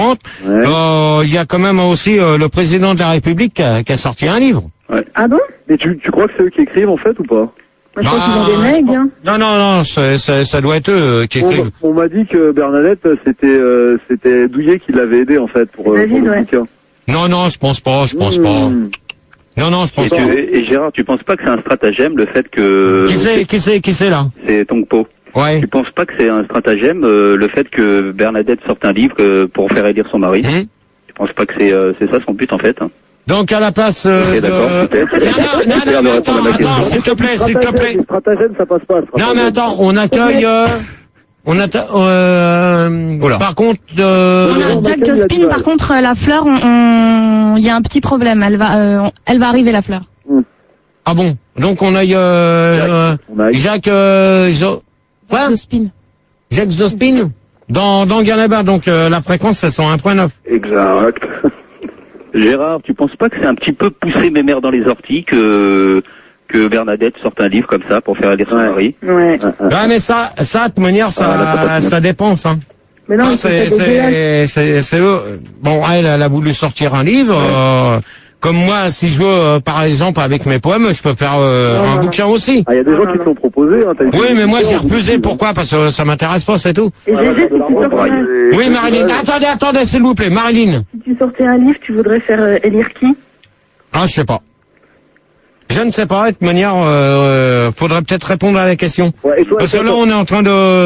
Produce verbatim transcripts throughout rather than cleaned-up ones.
trente, il ouais. euh, y a quand même aussi euh, le président de la République qui a, qui a sorti un livre. Ouais. Ah bon? Et tu, tu crois que c'est eux qui écrivent en fait ou pas? Moi, je bah, crois qu'ils ont des mecs, hein. Non, non, non, c'est, c'est, ça doit être eux qui écrivent. On, on m'a dit que Bernadette, c'était euh, c'était Douillet qui l'avait aidé en fait pour, euh, pour le ouais. bouquin. Non, non, je pense pas, je pense mmh. pas. Non, non, je pense et pas. Tu, et Gérard, tu penses pas que c'est un stratagème le fait que... Qui c'est, qui c'est, qui c'est là? C'est Tongpo. Ouais. Tu penses pas que c'est un stratagème euh, le fait que Bernadette sorte un livre euh, pour faire élire son mari? mmh. Tu penses pas que c'est euh, c'est ça son but en fait, hein? Donc à la place euh, okay, d'accord, de... non, non, non, non, attends, attends, s'il te plaît, s'il te plaît. Stratagème, ça passe pas. Non, mais attends, on accueille... Euh, on atta... Euh, voilà. Par contre... Euh, on a Jack Jospin, par contre, la fleur, il on, on, y a un petit problème. Elle va, euh, elle va arriver, la fleur. Mm. Ah bon? Donc on a... Euh, Jacques... Jacques euh, jo... Jacques Jospin. Jacques Jospin dans, dans Galabin, donc euh, la fréquence, c'est cent un point neuf. Exact. Gérard, tu penses pas que c'est un petit peu pousser mes mères dans les orties que que Bernadette sorte un livre comme ça pour faire élire son ouais. mari? Ouais. Ouais, mais ça, ça, de toute manière, ça, ah, ça dépense, hein. Mais non, c'est, c'est, c'est, c'est eux. Bon, elle, elle a voulu sortir un livre. Ouais. Euh, comme moi, si je veux, euh, par exemple, avec mes poèmes, je peux faire euh, non, un non, bouquin non. aussi. Ah, il y a des gens qui te l'ont proposé. Hein, oui, mais moi, j'ai refusé. Pourquoi? Parce que ça m'intéresse pas, c'est tout. Et ah, Gégé, si tu sortais un... Oui, Marilyn. Attendez, attendez, s'il vous plaît, Marilyn. Si tu sortais un livre, tu voudrais faire euh, élire qui? Ah, je sais pas. Je ne sais pas. De toute manière, euh, faudrait peut-être répondre à la question. Ouais, toi, parce que là, on est en train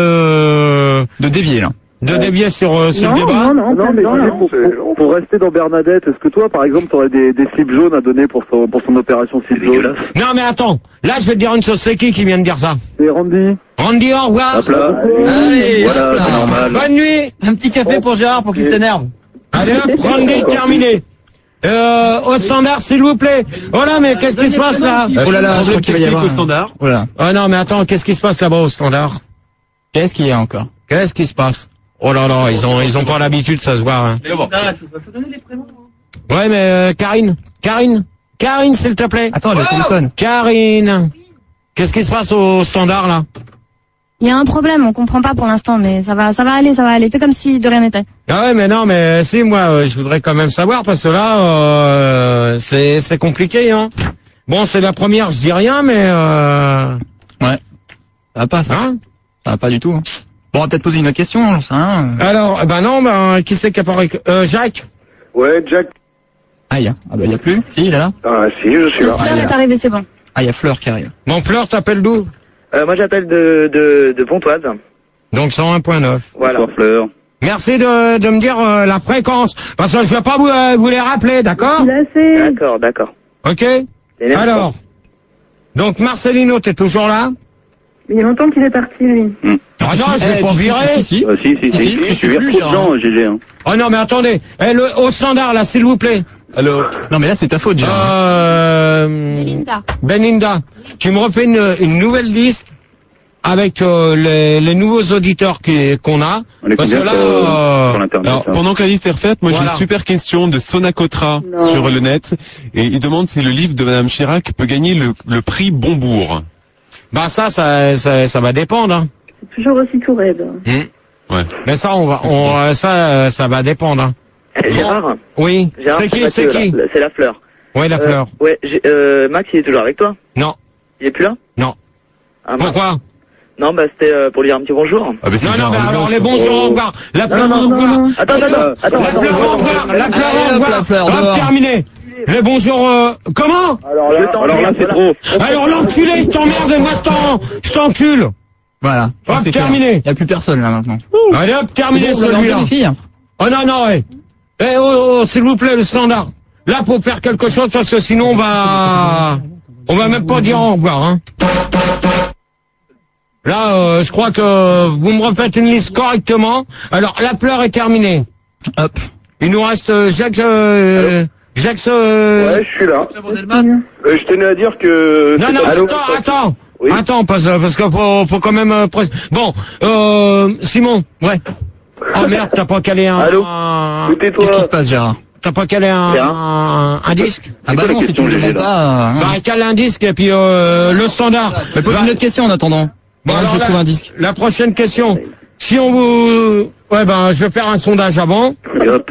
de de dévier là. De ouais. dévier sur, euh, sur non, le débat. Non, non, non, mais non, non, pour, pour, pour rester dans Bernadette, est-ce que toi, par exemple, tu aurais des, des slips jaunes à donner pour son, pour son opération slip jaune? Non, mais attends. Là, je vais te dire une chose. C'est qui qui vient de dire ça? C'est Randy. Randy, au revoir. Hop là. Allez, voilà, hop là. C'est normal. Bonne nuit. Un petit café pour Gérard pour qu'il s'énerve. Allez hop, Randy, terminé. Euh, au standard, s'il vous plaît. Oh là, mais qu'est-ce qui se passe là? Oh là là, je crois qu'il va y avoir au standard. Voilà. Oh non, mais attends, qu'est-ce qui se passe là-bas au standard? Qu'est-ce qu'il y a encore? Qu'est-ce qui se passe? Oh là là, ils ont, ils ont pas l'habitude, ça se voit, hein. Mais bon. Faut donner les prénoms. Ouais, mais euh, Karine, Karine, Karine, s'il te plaît. Attends, le oh téléphone. Karine, qu'est-ce qui se passe au standard là? Il y a un problème, on comprend pas pour l'instant, mais ça va, ça va aller, ça va aller. Fais comme si de rien n'était. Ah ouais, mais non, mais si, moi, euh, je voudrais quand même savoir parce que là, euh, c'est, c'est compliqué, hein. Bon, c'est la première, je dis rien, mais euh... ouais, ça va pas, ça. Hein? Ça va pas du tout. Hein. Bon, on va peut-être poser une autre question, j'en sais rien. Alors, ben non, ben qui c'est qui a parlé? Euh, Jacques. Ouais, Jack. Ah, il y a, ah bah il y a plus. Si, il est là. Ah si, je suis là. Fleur ah, est arrivée, c'est bon. Ah, il y a Fleur qui arrive. Mon Fleur, t'appelles d'où? Euh, moi j'appelle de, de, de Pontoise. Donc cent un point neuf. Voilà. Bonsoir, Fleur. Merci de, de me dire euh, la fréquence, parce que je vais pas vous, euh, vous les rappeler, d'accord? D'accord, d'accord. Ok. Alors, donc Marcelino, t'es toujours là? Il y a longtemps qu'il est parti, lui. Hum. Ah non, je vais Eh, pas si, virer. Si, si. Euh, si, si, si, si, si, tu vires plus, trop de Gérard. gens, G G. Hein. Oh non, mais attendez. Eh, le, au standard, là, s'il vous plaît. Alors. Non, mais là, c'est ta faute, Gérard. Euh, Belinda. Belinda, tu me refais une, une nouvelle liste avec euh, les, les nouveaux auditeurs qui, qu'on a. On est Parce que combien là, sur, euh, sur l'internet? Alors, hein. pendant que la liste est refaite, moi Voilà. j'ai une super question de Sonacotra Non. sur le net, et il demande si le livre de Madame Chirac peut gagner le, le prix Bonbourg. bah ça, ça, ça, ça va dépendre. Hein. C'est toujours aussi tout raide. Hum. Ouais. Mais ça, on va, on, euh, ça, euh, ça va dépendre. Hein. Eh, Gérard, Oui. Gérard, C'est qui, Mathieu, c'est qui? là. C'est la fleur. Oui, la Euh, fleur. Ouais, j'ai- euh, Max il est toujours avec toi? Non, Il est plus là? non. Ah, mince. Pourquoi? Non, bah c'était euh, pour lui dire un petit bonjour. Ah bah c'est Non, non, Gérard mais alors Legoff. les bonjours, au revoir. La fleur, au revoir. Attends, attends, attends, attends. La attends, fleur, au revoir. La fleur, Allez, au hop, revoir. la fleur, Hop, dehors. terminé. Les bonjours, euh, comment? Alors là, Je t'en- Alors là, c'est voilà. trop. Alors l'enculé, je t'emmerde, moi je t'en, je t'encule. Voilà. Hop, C'est clair. terminé. Il y a plus personne, là, maintenant. Allez hop, terminé C'est bon, vous avez celui-là. entendu, les filles? Oh non, non, ouais. Eh, oh, oh, s'il vous plaît, le standard. Là, faut faire quelque chose parce que sinon on va, on va même pas dire au revoir, hein. Là, euh, je crois que vous me refaites une liste correctement. Alors, la fleur est terminée. Hop. Il nous reste euh, Jacques, euh, Jacques, euh... Ouais, je suis là. Euh, je tenais à dire que... Non, c'est non, pas- Allô attends, attends. Oui. Attends, parce, parce que faut, faut quand même... Euh, pré- bon, euh, Simon, ouais. Oh merde, t'as pas calé un... Allô un- Où tais-toi? Qu'est-ce qui se passe, Gérard? T'as pas calé un, Bien. un, un disque? Ah bah quoi la non, si tu question, me Gégé, demandes là pas... hein. Bah, cale un disque et puis euh, le standard. Mais pose Bah, une autre question en attendant. bon, Pendant que alors, je la, trouve un disque. la prochaine question. Si on vous... Ouais, ben, je vais faire un sondage avant. Et hop.